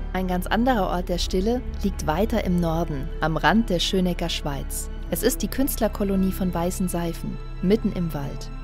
Ein ganz anderer Ort der Stille liegt weiter im Norden, am Rand der Schönecker Schweiz. Es ist die Künstlerkolonie von Weißen Seifen, mitten im Wald.